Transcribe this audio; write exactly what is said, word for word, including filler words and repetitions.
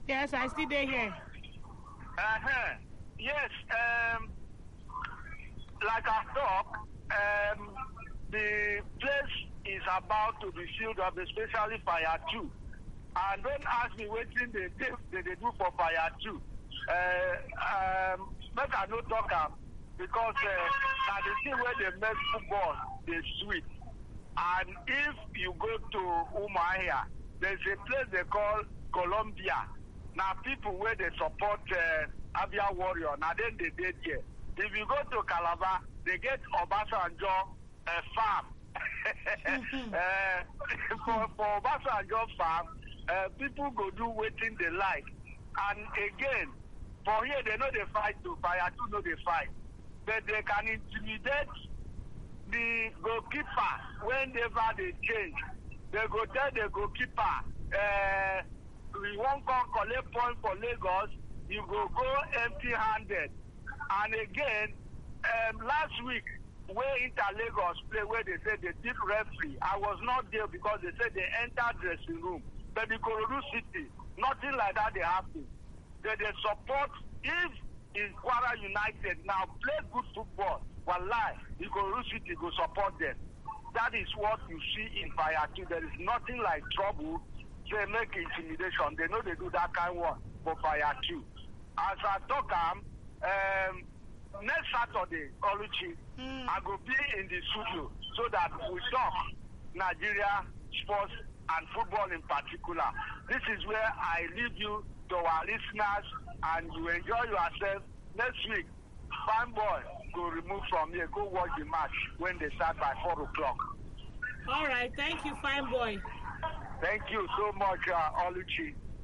Yes, I still there here. Uh-huh. Yes, um, like I talk, um, the place is about to be filled up, especially Fire two. And don't ask me what thing they, they, they, they do for Fire two. Uh, um, make I no talk am because uh, now the thing where they make football, they sweet. And if you go to Umuahia, there's a place they call Colombia. Now people where they support uh, Abia Warrior, now then they did here. If you go to Calabar, they get Obasanjo uh, farm. uh, for for Obasanjo farm, uh, people go do waiting they like. And again, for here they know they fight to Fire two know they fight. But they can intimidate the goalkeeper whenever they change. They go tell the goalkeeper, uh, we won't come collect point for Lagos, you go go empty-handed. And again, um, last week, where Inter Lagos play, where they said they did referee, I was not there because they said they entered dressing room. But the Ikorodu City, nothing like that they happen. They, they support, if in Kwara United now play good football, wallahi, Ikorodu City go support them. That is what you see in Fire two. There is nothing like trouble. They make intimidation. They know they do that kind of one for Fire two. As I talk, um, um, next Saturday, Oluchi, mm. I go be in the studio so that we talk Nigeria sports and football in particular. This is where I leave you to our listeners and you enjoy yourself. Next week, Fine Boy go remove from here, go watch the match when they start by four o'clock. All right, thank you, Fine Boy. Thank you so much, uh, Oluchi.